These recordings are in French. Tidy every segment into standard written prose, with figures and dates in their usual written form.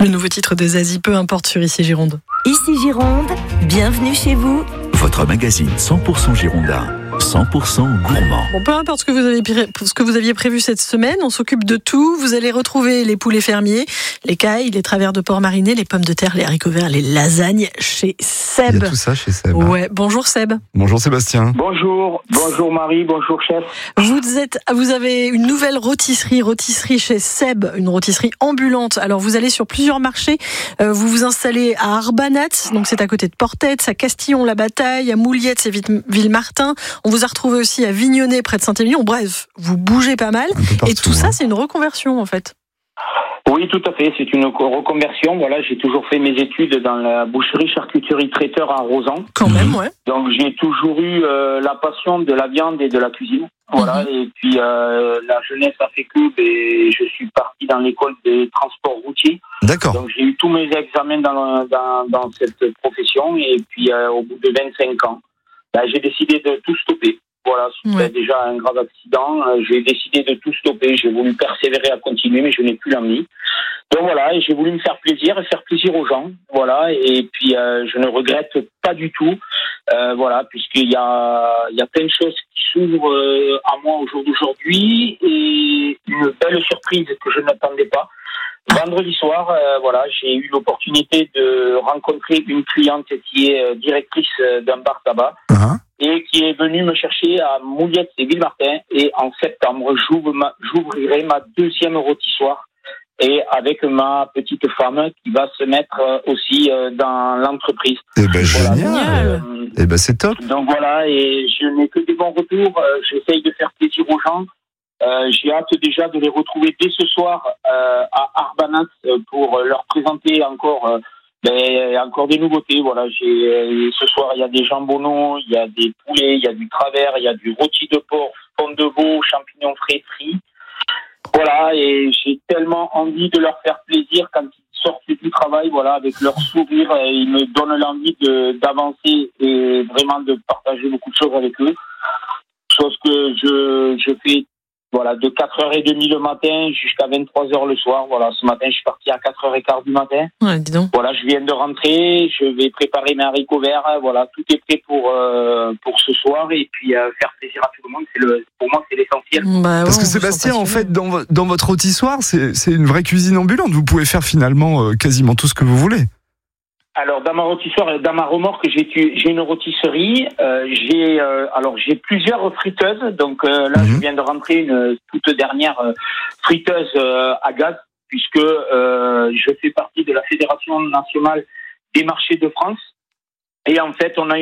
Le nouveau titre de Zazie, peu importe sur Ici Gironde. Ici Gironde, bienvenue chez vous. Votre magazine 100% girondin, 100% gourmand. Bon, peu importe ce que vous aviez prévu cette semaine, on s'occupe de tout. Vous allez retrouver les poulets fermiers, les cailles, les travers de porc mariné, les pommes de terre, les haricots verts, les lasagnes chez Seb. Il y a tout ça chez Seb. Ouais, bonjour Seb. Bonjour Sébastien. Bonjour Marie, bonjour chef. Vous avez une nouvelle rôtisserie chez Seb, une rôtisserie ambulante. Alors vous allez sur plusieurs marchés, vous vous installez à Arbanat, donc c'est à côté de Portette, à Castillon-la-Bataille, à Mouliette, c'est Villemartin. On vous a retrouvé aussi à Vignonnet, près de Saint-Émilion. Bref, vous bougez pas mal. Partout, et tout ça, c'est une reconversion en fait. Oui, tout à fait, c'est une reconversion. Voilà, j'ai toujours fait mes études dans la boucherie, charcuterie, traiteur à Rosan. Quand même, ouais. Donc j'ai toujours eu la passion de la viande et de la cuisine. Voilà, et puis la jeunesse a fait que je suis parti dans l'école des transports routiers. D'accord. Donc j'ai eu tous mes examens dans cette profession et puis au bout de 25 ans, j'ai décidé de tout stopper. Voilà, c'était déjà un grave accident. J'ai décidé de tout stopper. J'ai voulu persévérer à continuer, mais je n'ai plus l'envie. Donc voilà, et j'ai voulu me faire plaisir et faire plaisir aux gens. Voilà, et puis je ne regrette pas du tout. Voilà, puisqu'il y a plein de choses qui s'ouvrent à moi au jour d'aujourd'hui et une belle surprise que je n'attendais pas. Vendredi soir, voilà, j'ai eu l'opportunité de rencontrer une cliente qui est directrice d'un bar tabac. Et qui est venu me chercher à Mouliette et Villemartin. Et en septembre, j'ouvrirai ma deuxième rôtissoire. Et avec ma petite femme qui va se mettre aussi dans l'entreprise. Eh ben Voilà. génial. Eh ben c'est top. Donc voilà, et je n'ai que des bons retours. J'essaye de faire plaisir aux gens. J'ai hâte déjà de les retrouver dès ce soir à Arbanat pour leur présenter encore des nouveautés. Voilà, ce soir il y a des jambonneaux, il y a des poulets, il y a du travers, il y a du rôti de porc, pomme de veau, champignons frais frits. Voilà, et j'ai tellement envie de leur faire plaisir quand ils sortent du travail, voilà, avec leur sourire, ils me donnent l'envie d'avancer et vraiment de partager beaucoup de choses avec eux. Chose que je fais. Voilà, de 4h30 le matin jusqu'à 23h le soir. Voilà, ce matin, je suis parti à 4h15 du matin. Ouais, dis donc. Voilà, je viens de rentrer, je vais préparer mes haricots verts. Voilà, tout est prêt pour ce soir et puis faire plaisir à tout le monde. Pour moi, c'est l'essentiel. Parce que Sébastien, en fait, dans votre rôtissoire, c'est une vraie cuisine ambulante. Vous pouvez faire finalement quasiment tout ce que vous voulez. Alors, dans ma rôtissoire, dans ma remorque, j'ai une rôtisserie. J'ai plusieurs friteuses. Donc là, je viens de rentrer une toute dernière friteuse à gaz, puisque je fais partie de la Fédération nationale des marchés de France. Et en fait, on a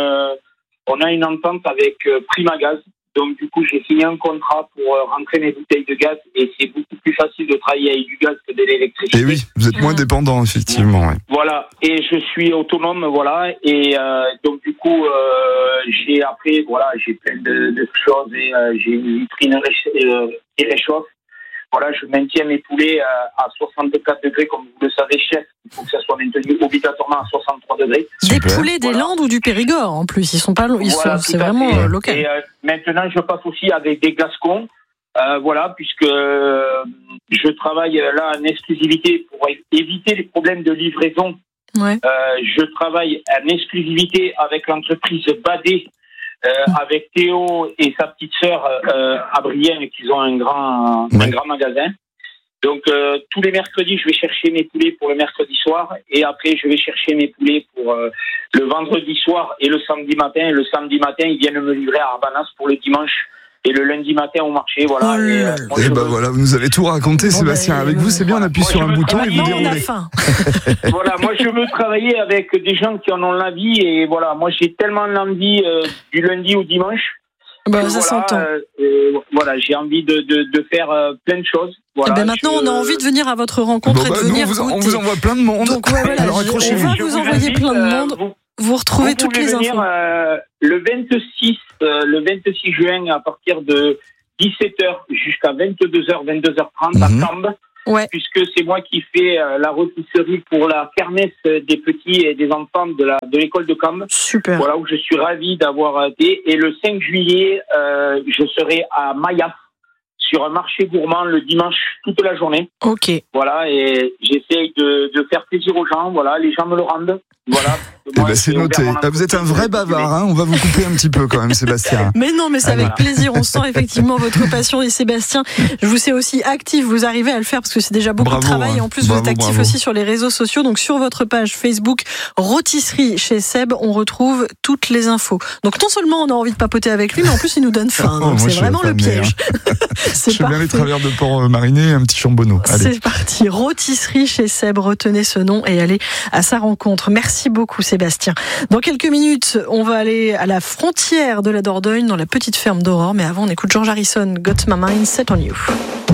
une entente avec Primagaz. Donc du coup, j'ai signé un contrat pour rentrer mes bouteilles de gaz et c'est beaucoup plus facile de travailler avec du gaz que de l'électricité. Et oui, vous êtes moins dépendant, effectivement. Ouais. Voilà, et je suis autonome, voilà, et donc du coup, j'ai plein de choses et j'ai une vitrine qui réchauffe. Voilà, je maintiens mes poulets à 64 degrés, comme vous le savez, chef. Il faut que ça soit maintenu obligatoirement à 63 degrés. Des poulets des Landes ou du Périgord, en plus. Ils sont pas, c'est vraiment local. Et maintenant, je passe aussi avec des Gascons. Voilà, puisque je travaille là en exclusivité pour éviter les problèmes de livraison. Ouais. Je travaille en exclusivité avec l'entreprise Badé. Avec Théo et sa petite sœur à Brienne, qui ont un grand magasin. Donc tous les mercredis, je vais chercher mes poulets pour le mercredi soir, et après je vais chercher mes poulets pour le vendredi soir et le samedi matin. Et le samedi matin, ils viennent me livrer à Arbanas pour le dimanche. Et le lundi matin au marché, voilà. Voilà, vous nous avez tout raconté, Sébastien. Avec vous, c'est bien, on appuie sur un bouton et vous déroulez. Voilà, moi je veux travailler avec des gens qui en ont l'envie, et voilà, moi j'ai tellement l'envie du lundi au dimanche. Ça s'entend. Voilà, j'ai envie de faire plein de choses. Voilà, maintenant, on a envie de venir à votre rencontre et de venir goûter. On vous envoie plein de monde. Donc voilà, alors accrochez-vous. On va vous envoyer plein de monde. Vous retrouvez toutes les infos. Le 26 juin à partir de 17h jusqu'à 22h30 à Tarbes. Ouais. Puisque c'est moi qui fais la rôtisserie pour la kermesse des petits et des enfants de l'école de Cambes. Super. Voilà, où je suis ravi d'avoir été. Et le 5 juillet, je serai à Mayas sur un marché gourmand le dimanche toute la journée. Ok. Voilà, et j'essaye de faire plaisir aux gens. Voilà, les gens me le rendent. Voilà. Moi, c'est noté. Vous êtes un vrai bavard, hein. On va vous couper un petit peu quand même, Sébastien. Mais non, mais c'est avec plaisir. On sent effectivement votre passion. Et Sébastien, je vous sais aussi actif. Vous arrivez à le faire parce que c'est déjà beaucoup de travail. Et en plus, vous êtes actif aussi sur les réseaux sociaux. Donc sur votre page Facebook Rôtisserie chez Seb, on retrouve toutes les infos. Donc non seulement on a envie de papoter avec lui, mais en plus il nous donne faim. Donc c'est vraiment le piège. C'est parfait. Bien les travers de porc marinés et un petit chambonneau. C'est parti. Rôtisserie chez Seb. Retenez ce nom et allez à sa rencontre. Merci beaucoup Sébastien. Dans quelques minutes, on va aller à la frontière de la Dordogne, dans la petite ferme d'Aurore. Mais avant, on écoute George Harrison, Got My Mind Set on You.